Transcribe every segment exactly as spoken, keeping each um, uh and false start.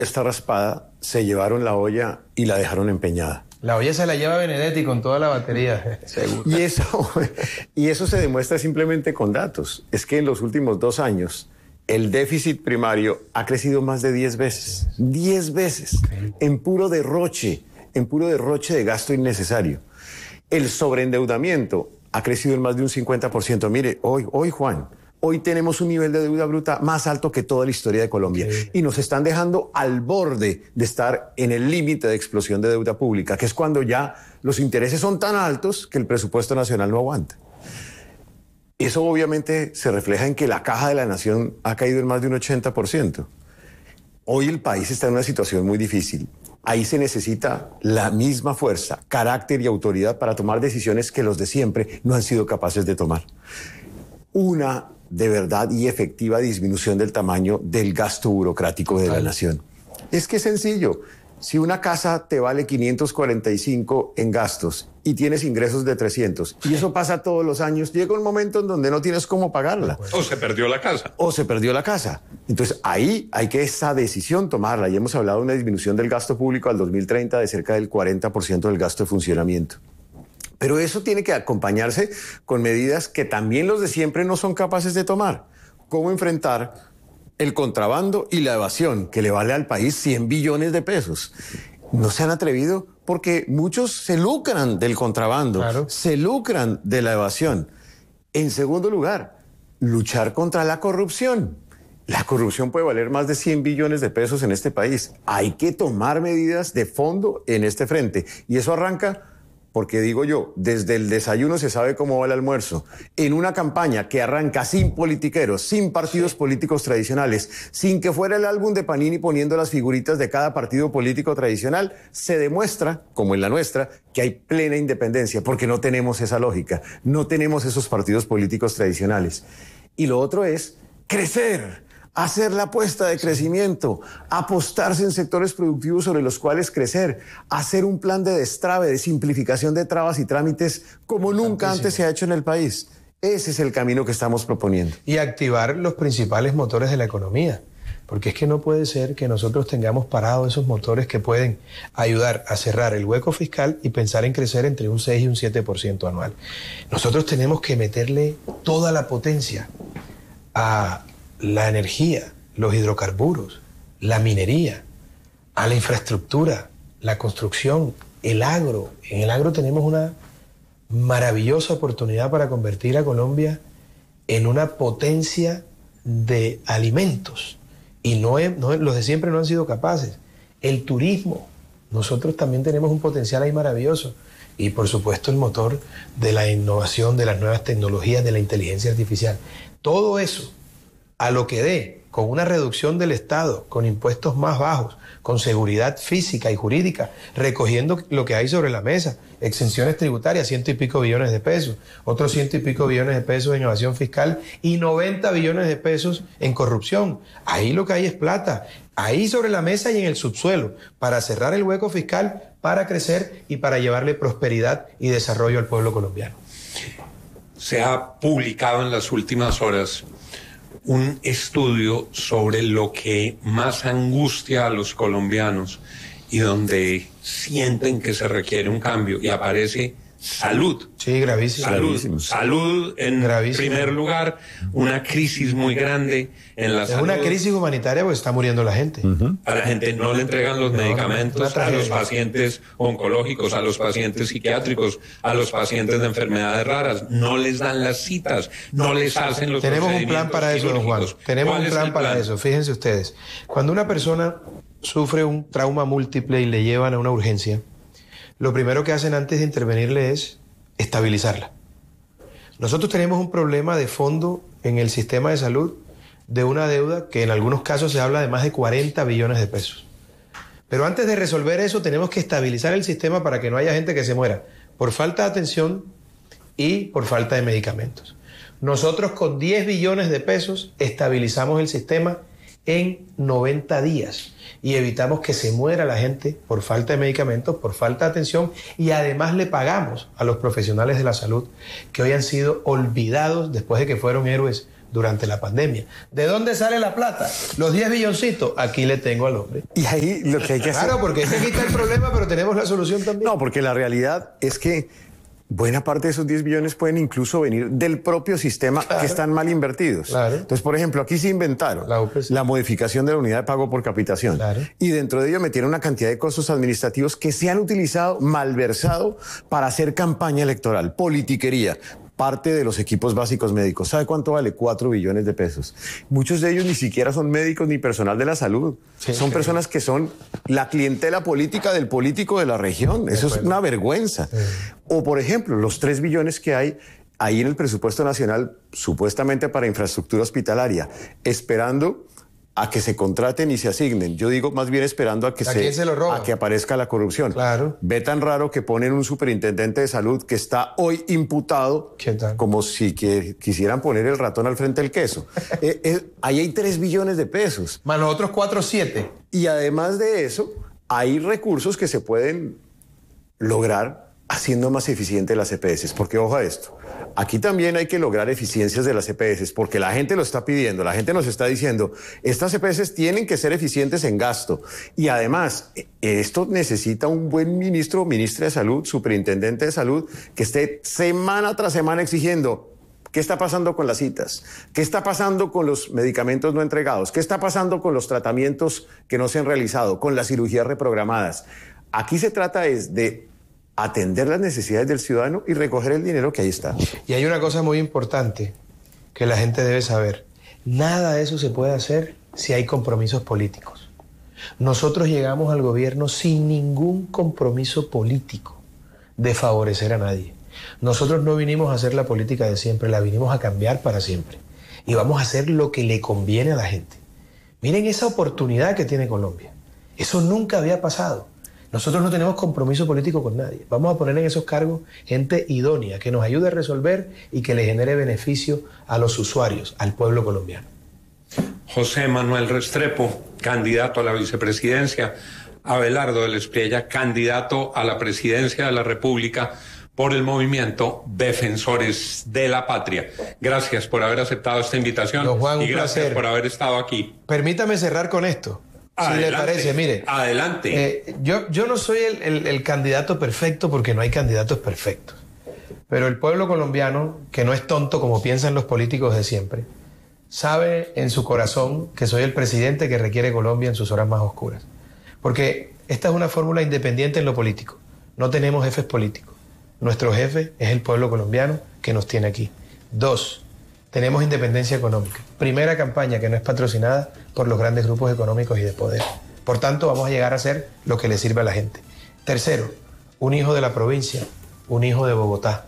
está raspada, se llevaron la olla y la dejaron empeñada. La olla se la lleva Benedetti con toda la batería, seguro. Y eso, y eso se demuestra simplemente con datos. Es que en los últimos dos años el déficit primario ha crecido más de diez veces. diez veces. En puro derroche, en puro derroche de gasto innecesario. El sobreendeudamiento ha crecido en más de un cincuenta por ciento. Mire, hoy, hoy Juan, hoy tenemos un nivel de deuda bruta más alto que toda la historia de Colombia. Sí. Y nos están dejando al borde de estar en el límite de explosión de deuda pública, que es cuando ya los intereses son tan altos que el presupuesto nacional no aguanta. Eso obviamente se refleja en que la caja de la nación ha caído en más de un ochenta por ciento. Hoy el país está en una situación muy difícil. Ahí se necesita la misma fuerza, carácter y autoridad para tomar decisiones que los de siempre no han sido capaces de tomar. Una de verdad y efectiva disminución del tamaño del gasto burocrático de la nación. Es que es sencillo. Si una casa te vale quinientos cuarenta y cinco en gastos y tienes ingresos de trescientos, y eso pasa todos los años, llega un momento en donde no tienes cómo pagarla. O se perdió la casa. O se perdió la casa. Entonces ahí hay que esa decisión tomarla. Y hemos hablado de una disminución del gasto público al dos mil treinta de cerca del cuarenta por ciento del gasto de funcionamiento. Pero eso tiene que acompañarse con medidas que también los de siempre no son capaces de tomar. ¿Cómo enfrentar el contrabando y la evasión, que le vale al país cien billones de pesos? No se han atrevido porque muchos se lucran del contrabando, claro. se lucran de la evasión. En segundo lugar, luchar contra la corrupción. La corrupción puede valer más de cien billones de pesos en este país. Hay que tomar medidas de fondo en este frente. Y eso arranca... Porque digo yo, desde el desayuno se sabe cómo va el almuerzo. En una campaña que arranca sin politiqueros, sin partidos políticos tradicionales, sin que fuera el álbum de Panini poniendo las figuritas de cada partido político tradicional, se demuestra, como en la nuestra, que hay plena independencia, porque no tenemos esa lógica, no tenemos esos partidos políticos tradicionales. Y lo otro es crecer. Hacer la apuesta de crecimiento, apostarse en sectores productivos sobre los cuales crecer, hacer un plan de destrave, de simplificación de trabas y trámites como nunca antes se ha hecho en el país. Ese es el camino que estamos proponiendo. Y activar los principales motores de la economía, porque es que no puede ser que nosotros tengamos parados esos motores que pueden ayudar a cerrar el hueco fiscal y pensar en crecer entre un seis y un siete por ciento anual. Nosotros tenemos que meterle toda la potencia a la energía, los hidrocarburos, la minería, a la infraestructura, la construcción, el agro. En el agro tenemos una maravillosa oportunidad para convertir a Colombia en una potencia de alimentos. Y no, es, no los de siempre no han sido capaces. El turismo, nosotros también tenemos un potencial ahí maravilloso. Y por supuesto el motor de la innovación, de las nuevas tecnologías, de la inteligencia artificial. Todo eso, a lo que dé, con una reducción del Estado, con impuestos más bajos, con seguridad física y jurídica, recogiendo lo que hay sobre la mesa, exenciones tributarias, ciento y pico billones de pesos, otros ciento y pico billones de pesos en evasión fiscal y noventa billones de pesos en corrupción. Ahí lo que hay es plata, ahí sobre la mesa y en el subsuelo, para cerrar el hueco fiscal, para crecer y para llevarle prosperidad y desarrollo al pueblo colombiano. Se ha publicado en las últimas horas un estudio sobre lo que más angustia a los colombianos y donde sienten que se requiere un cambio, y aparece salud. Sí, gravísimo. Salud, gravísimo. salud en gravísimo. primer lugar, una crisis muy grande en la es salud. Es una crisis humanitaria porque está muriendo la gente. Uh-huh. A la gente no le entregan los no, medicamentos a los pacientes oncológicos, a los pacientes psiquiátricos, a los pacientes de enfermedades raras. No les dan las citas, no les hacen los Tenemos un plan para eso, don Juan. Tenemos un plan para plan? eso. Fíjense ustedes. Cuando una persona sufre un trauma múltiple y le llevan a una urgencia, lo primero que hacen antes de intervenirle es estabilizarla. Nosotros tenemos un problema de fondo en el sistema de salud de una deuda que en algunos casos se habla de más de cuarenta billones de pesos. Pero antes de resolver eso tenemos que estabilizar el sistema para que no haya gente que se muera por falta de atención y por falta de medicamentos. Nosotros con diez billones de pesos estabilizamos el sistema en noventa días y evitamos que se muera la gente por falta de medicamentos, por falta de atención, y además le pagamos a los profesionales de la salud que hoy han sido olvidados después de que fueron héroes durante la pandemia. ¿De dónde sale la plata? Los diez billoncitos, aquí le tengo al hombre. Y ahí lo que hay que hacer... Claro, porque aquí está el problema, pero tenemos la solución también. No, porque la realidad es que buena parte de esos diez billones pueden incluso venir del propio sistema, claro, que están mal invertidos. Claro. Entonces, por ejemplo, aquí se inventaron la, la modificación de la unidad de pago por capitación. Claro. Y dentro de ello metieron una cantidad de costos administrativos que se han utilizado, malversado, para hacer campaña electoral, politiquería. Parte de los equipos básicos médicos. ¿Sabe cuánto vale? Cuatro billones de pesos. Muchos de ellos ni siquiera son médicos ni personal de la salud. Sí, son sí. personas que son la clientela política del político de la región. Eso es una vergüenza. Sí. O, por ejemplo, los tres billones que hay ahí en el presupuesto nacional, supuestamente para infraestructura hospitalaria, esperando a que se contraten y se asignen. Yo digo más bien esperando a que, ¿A se, se lo roba? a que aparezca la corrupción. Claro. Ve tan raro que ponen un superintendente de salud que está hoy imputado como si que, quisieran poner el ratón al frente del queso. eh, eh, ahí hay tres billones de pesos. Más los otros cuatro, siete. Y además de eso, hay recursos que se pueden lograr haciendo más eficiente las E P S. Porque ojo a esto, aquí también hay que lograr eficiencias de las E P S, porque la gente lo está pidiendo, la gente nos está diciendo, estas E P S tienen que ser eficientes en gasto. Y además, esto necesita un buen ministro o ministra de salud, superintendente de salud, que esté semana tras semana exigiendo, ¿qué está pasando con las citas? ¿Qué está pasando con los medicamentos no entregados? ¿Qué está pasando con los tratamientos que no se han realizado? ¿Con las cirugías reprogramadas? Aquí se trata es de atender las necesidades del ciudadano y recoger el dinero que ahí está. Y hay una cosa muy importante que la gente debe saber. Nada de eso se puede hacer si hay compromisos políticos. Nosotros llegamos al gobierno sin ningún compromiso político de favorecer a nadie. Nosotros no vinimos a hacer la política de siempre, la vinimos a cambiar para siempre. Y vamos a hacer lo que le conviene a la gente. Miren esa oportunidad que tiene Colombia. Eso nunca había pasado. Nosotros no tenemos compromiso político con nadie. Vamos a poner en esos cargos gente idónea, que nos ayude a resolver y que le genere beneficio a los usuarios, al pueblo colombiano. José Manuel Restrepo, candidato a la vicepresidencia. Abelardo del Espriella, candidato a la presidencia de la República por el movimiento Defensores de la Patria. Gracias por haber aceptado esta invitación. Don Juan, y un gracias placer. por haber estado aquí. Permítame cerrar con esto. Adelante, si le parece, mire. Adelante. Eh, yo, yo no soy el, el, el candidato perfecto porque no hay candidatos perfectos. Pero el pueblo colombiano, que no es tonto como piensan los políticos de siempre, sabe en su corazón que soy el presidente que requiere Colombia en sus horas más oscuras. Porque esta es una fórmula independiente en lo político. No tenemos jefes políticos. Nuestro jefe es el pueblo colombiano que nos tiene aquí. Dos, tenemos independencia económica. Primera campaña que no es patrocinada por los grandes grupos económicos y de poder. Por tanto, vamos a llegar a hacer lo que le sirve a la gente. Tercero, un hijo de la provincia, un hijo de Bogotá.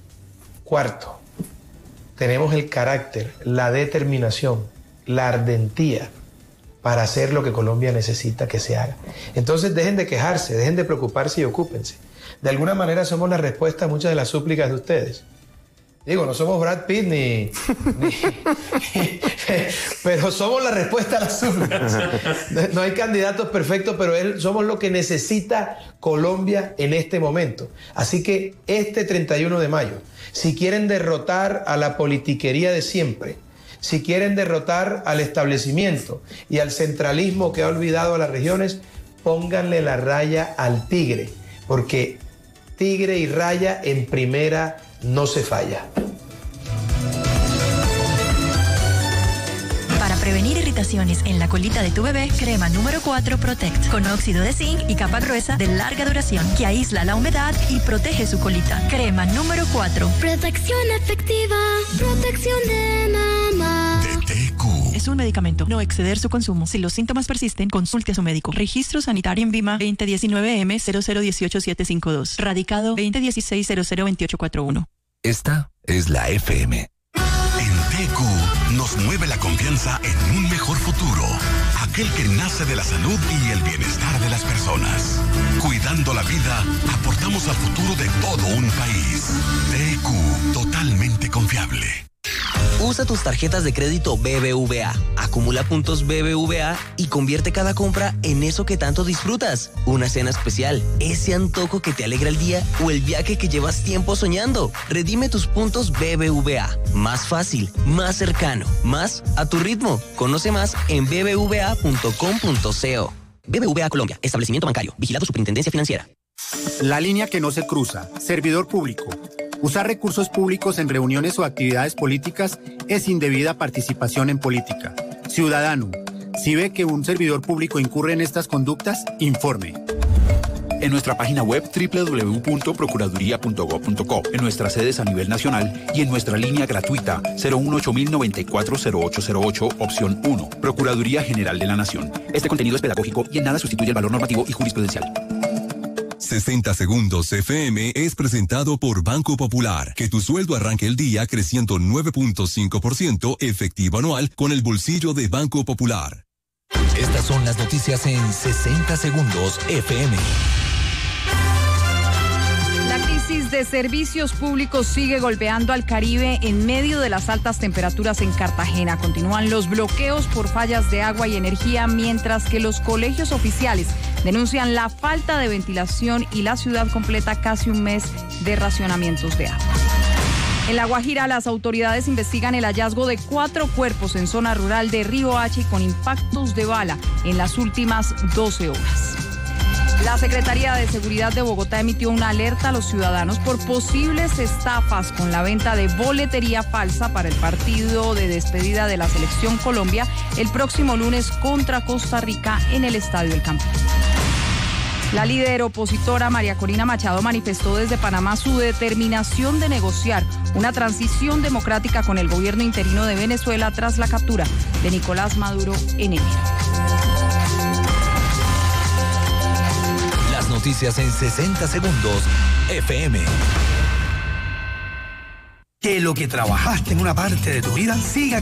Cuarto, tenemos el carácter, la determinación, la ardentía para hacer lo que Colombia necesita que se haga. Entonces dejen de quejarse, dejen de preocuparse y ocúpense. De alguna manera somos la respuesta a muchas de las súplicas de ustedes. Digo, no somos Brad Pitt ni... ni pero somos la respuesta a las súplicas. No hay candidatos perfectos, pero él, somos lo que necesita Colombia en este momento. Así que este treinta y uno de mayo, si quieren derrotar a la politiquería de siempre, si quieren derrotar al establecimiento y al centralismo que ha olvidado a las regiones, pónganle la raya al tigre, porque tigre y raya en primera no se falla. Para prevenir irritaciones en la colita de tu bebé, crema número cuatro Protect, con óxido de zinc y capa gruesa de larga duración que aísla la humedad y protege su colita. Crema número cuatro. Protección efectiva, protección de mamá. D T Q. Es un medicamento. No exceder su consumo. Si los síntomas persisten, consulte a su médico. Registro sanitario en Vima veinte diecinueve M cero cero dieciocho siete cinco dos. Radicado veinte dieciséis cero cero veintiocho cuarenta y uno. Esta es la F M. En T Q nos mueve la confianza en un mejor futuro. Aquel que nace de la salud y el bienestar de las personas. Cuidando la vida, aportamos al futuro de todo un país. T Q, totalmente confiable. Usa tus tarjetas de crédito B B V A, acumula puntos B B V A y convierte cada compra en eso que tanto disfrutas. Una cena especial, ese antojo que te alegra el día o el viaje que llevas tiempo soñando. Redime tus puntos B B V A. Más fácil, más cercano, más a tu ritmo. Conoce más en b b v a punto com punto co. B B V A Colombia, establecimiento bancario, vigilado Superintendencia Financiera. La línea que no se cruza, servidor público. Usar recursos públicos en reuniones o actividades políticas es indebida participación en política. Ciudadano, si ve que un servidor público incurre en estas conductas, informe. En nuestra página web doble u doble u doble u punto procuraduría punto gob punto co, en nuestras sedes a nivel nacional y en nuestra línea gratuita cero uno ocho mil noventa y cuatro cero ocho cero ocho, opción uno. Procuraduría General de la Nación. Este contenido es pedagógico y en nada sustituye el valor normativo y jurisprudencial. sesenta Segundos F M es presentado por Banco Popular. Que tu sueldo arranque el día creciendo nueve punto cinco por ciento efectivo anual con el bolsillo de Banco Popular. Estas son las noticias en sesenta Segundos F M. La crisis de servicios públicos sigue golpeando al Caribe en medio de las altas temperaturas en Cartagena. Continúan los bloqueos por fallas de agua y energía, mientras que los colegios oficiales denuncian la falta de ventilación y la ciudad completa casi un mes de racionamientos de agua. En La Guajira, las autoridades investigan el hallazgo de cuatro cuerpos en zona rural de Río Hache con impactos de bala en las últimas doce horas. La Secretaría de Seguridad de Bogotá emitió una alerta a los ciudadanos por posibles estafas con la venta de boletería falsa para el partido de despedida de la Selección Colombia el próximo lunes contra Costa Rica en el Estadio El Campín. La líder opositora María Corina Machado manifestó desde Panamá su determinación de negociar una transición democrática con el gobierno interino de Venezuela tras la captura de Nicolás Maduro en enero. Las noticias en sesenta Segundos F M. Que lo que trabajaste en una parte de tu vida siga